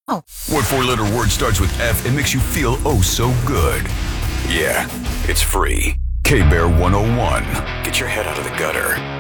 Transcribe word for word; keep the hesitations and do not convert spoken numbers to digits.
Oh. What four-letter word starts with F and makes you feel oh so good? Yeah, it's free. K-Bear one oh one. Get your head out of the gutter.